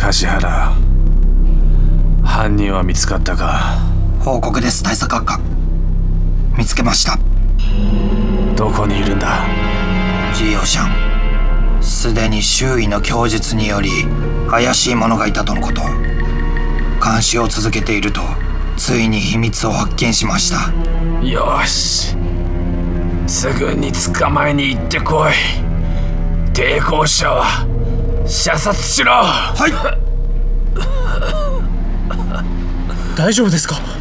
樫原、犯人は見つかったか？ 報告です、大佐閣下。見つけました。 どこにいるんだ？ ジオシャン、すでに周囲の供述により怪しい者がいたとのこと。監視を続けているとついに秘密を発見しました。 よし、すぐに捕まえに行ってこい。抵抗者は射殺しろ。 はい。 大丈夫ですか？